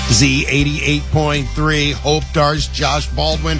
Z88.3, Hope Dars, Josh Baldwin,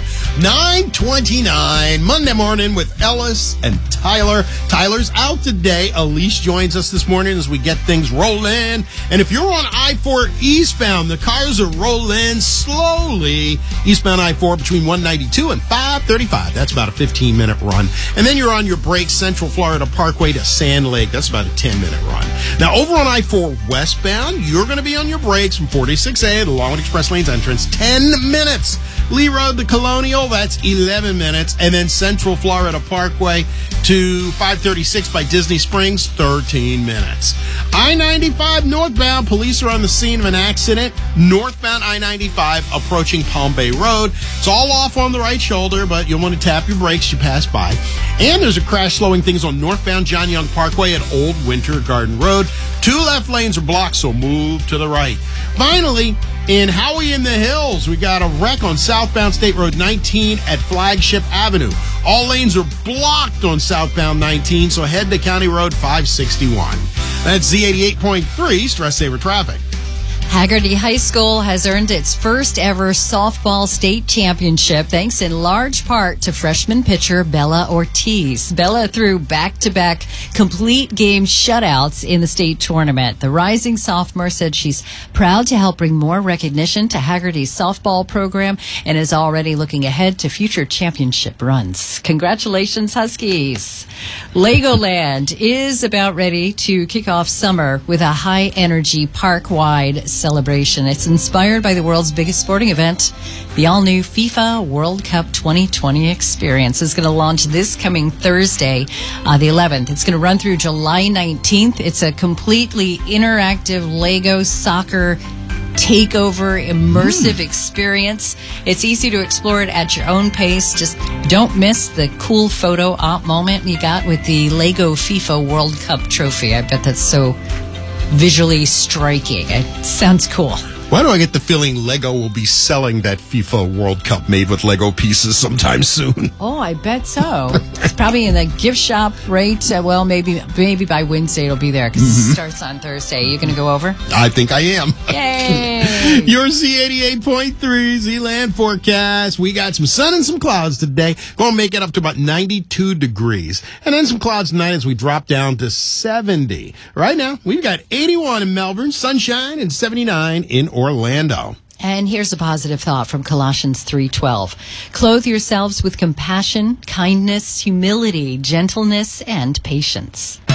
9:29, Monday morning with Ellis and Tyler. Tyler's out today. Elise joins us this morning as we get things rolling. And if you're on I-4 eastbound, the cars are rolling slowly. Eastbound I-4 between 192 and 535. That's about a 15-minute run. And then you're on your break, Central Florida Parkway to Sand Lake. That's about a 10-minute run. Now, over on I-4 westbound, you're going to be on your brakes from 46A, the Longwood Express Lanes entrance, 10 minutes. Lee Road to Colonial, that's 11 minutes. And then Central Florida Parkway to 536 by Disney Springs, 13 minutes. I-95 northbound, police are on the scene of an accident. Northbound I-95 approaching Palm Bay Road. It's all off on the right shoulder, but you'll want to tap your brakes as you pass by. And there's a crash slowing things on northbound John Young Parkway at Old Winter Garden Road. 2 left lanes are blocked, so move to the right. Finally, in Howey in the Hills, we got a wreck on southbound State Road 19 at Flagship Avenue. All lanes are blocked on southbound 19, so head to County Road 561. That's Z88.3 Stress Saver Traffic. Hagerty High School has earned its first ever softball state championship thanks in large part to freshman pitcher Bella Ortiz. Bella threw back-to-back complete game shutouts in the state tournament. The rising sophomore said she's proud to help bring more recognition to Hagerty's softball program and is already looking ahead to future championship runs. Congratulations, Huskies. Legoland is about ready to kick off summer with a high-energy park-wide celebration. It's inspired by the world's biggest sporting event. The all-new FIFA World Cup 2020 experience is going to launch this coming Thursday, the 11th. It's going to run through July 19th. It's a completely interactive Lego soccer takeover immersive experience. It's easy to explore it at your own pace. Just don't miss the cool photo op moment you got with the Lego FIFA World Cup trophy. I bet that's so visually striking. It sounds cool. Why do I get the feeling Lego will be selling that FIFA World Cup made with Lego pieces sometime soon? Oh, I bet so. It's probably in the gift shop, right? Well, maybe by Wednesday it'll be there because it starts on Thursday. You going to go over? I think I am. Yay! Your Z88.3 Z-Land forecast. We got some sun and some clouds today. Going to make it up to about 92 degrees. And then some clouds tonight as we drop down to 70. Right now, we've got 81 in Melbourne, sunshine, and 79 in Orlando. And here's a positive thought from Colossians 3:12. Clothe yourselves with compassion, kindness, humility, gentleness, and patience.